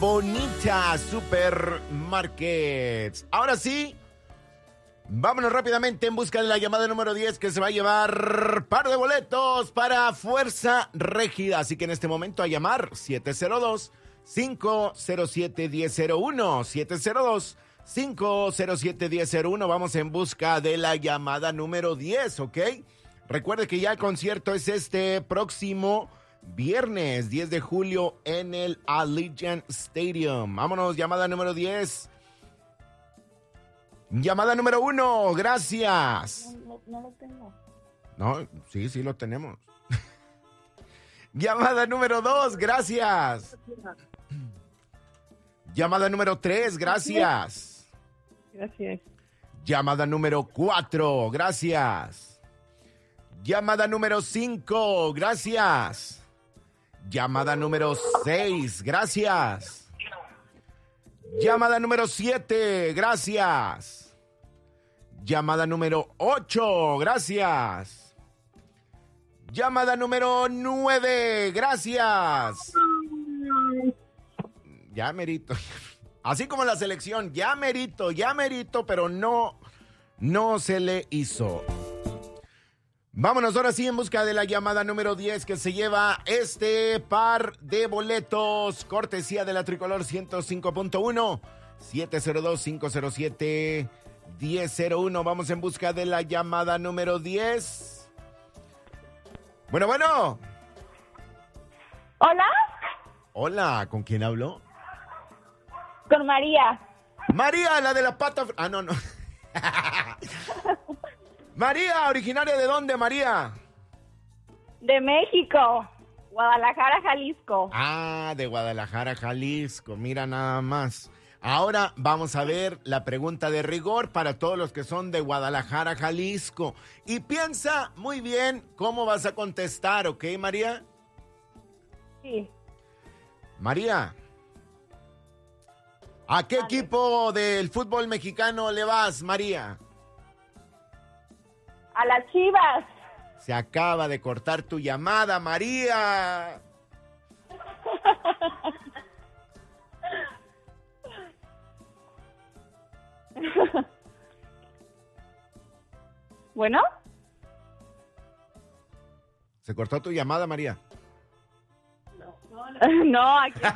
Bonita Supermarkets. Ahora sí, vámonos rápidamente en busca de la llamada número 10 que se va a llevar par de boletos para Fuerza Régida. Así que en este momento a llamar 702-507-1001. 702-507-1001. Vamos en busca de la llamada número 10, ¿ok? Recuerde que ya el concierto es este próximo viernes 10 de julio en el Allegiant Stadium. Vámonos, llamada número 10. Llamada número 1, gracias. No lo tengo. No, sí lo tenemos. Llamada número 2, gracias. Llamada número 3, gracias. Gracias. Llamada número 4, gracias. Llamada número 5, gracias. Llamada número 6, gracias. Llamada número 7, gracias. Llamada número 8, gracias. Llamada número 9, gracias. Ya merito. Así como la selección, ya merito, pero no se le hizo. Vámonos ahora sí en busca de la llamada número 10 que se lleva este par de boletos. Cortesía de la Tricolor 105.1, 702-507-1001. Vamos en busca de la llamada número 10. Bueno. ¿Hola? Hola, ¿con quién hablo? Con María. María, la de la pata... Ah, no. María, ¿originaria de dónde, María? De México. Guadalajara, Jalisco. Ah, de Guadalajara, Jalisco. Mira nada más. Ahora vamos a ver la pregunta de rigor para todos los que son de Guadalajara, Jalisco. Y piensa muy bien cómo vas a contestar, ¿ok, María? Sí. María, ¿a qué equipo del fútbol mexicano le vas, María? A las Chivas. Se acaba de cortar tu llamada, María. ¿Bueno? ¿Se cortó tu llamada, María? No, aquí